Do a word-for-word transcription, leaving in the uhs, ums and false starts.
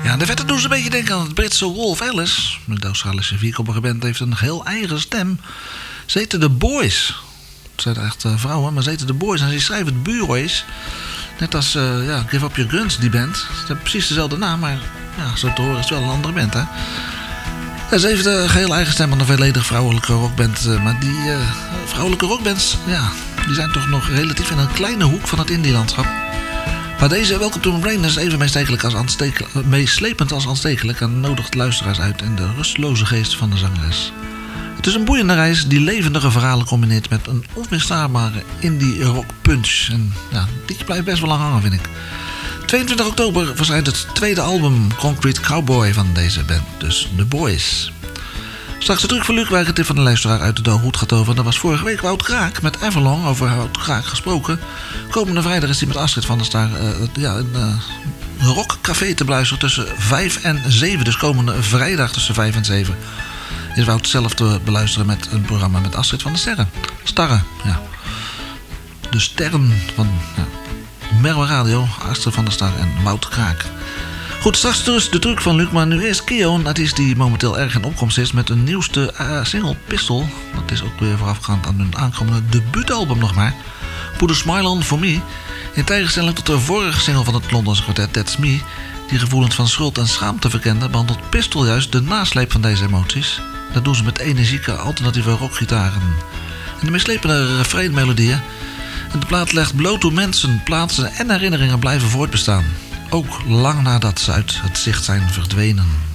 Ja, de vette doen ze een beetje denken aan het Britse Wolf Alice. De Australische vierkoppige band heeft een heel eigen stem. Ze heten The Boys. Het zijn echt uh, vrouwen, maar ze heten The Boys. En ze schrijven het Bureaus. Net als uh, ja, Give Up Your Guns, die band. Ze hebben precies dezelfde naam, maar ja, zo te horen is het wel een andere band, hè. Ja, ze heeft een heel eigen stem aan een volledig vrouwelijke rockband. Uh, maar die uh, vrouwelijke rockbands, ja, die zijn toch nog relatief in een kleine hoek van het indie-landschap. Maar deze Welcome to My Brain is even meeslepend als aanstekelijk, meeslepend als aanstekelijk en nodigt luisteraars uit in de rusteloze geest van de zangeres. Het is een boeiende reis die levendige verhalen combineert met een onweerstaanbare indie rock punch. En ja, die blijft best wel lang hangen, vind ik. tweeëntwintig oktober verschijnt het tweede album Concrete Cowboy van deze band, dus The Boys. Straks de truc van Luc, waar ik het tip van de luisteraar uit de dood goed gaat over. Dat was vorige week Wout Kraak met Everlong, over Wout Kraak gesproken. Komende vrijdag is hij met Astrid van der Star uh, ja, een uh, rockcafé te beluisteren tussen vijf en zeven. Dus komende vrijdag tussen vijf en zeven is Wout zelf te beluisteren met een programma met Astrid van der Sterren. Starren, ja. De sterren van ja, Merwe Radio, Astrid van der Star en Wout Kraak. Goed, straks dus de truc van Luc, maar nu eerst Keo, een artiest die momenteel erg in opkomst is met een nieuwste uh, single Pistol. Dat is ook weer voorafgaand aan hun aankomende debuutalbum nog maar. Put a Smile On For Me. In tegenstelling tot de vorige single van het Londense kwartet That's Me, die gevoelens van schuld en schaamte verkende, behandelt Pistol juist de nasleep van deze emoties. Dat doen ze met energieke alternatieve rockgitaren en de meeslepende refrainmelodieën. En de plaat legt bloot hoe mensen, plaatsen en herinneringen blijven voortbestaan. Ook lang nadat ze uit het zicht zijn verdwenen.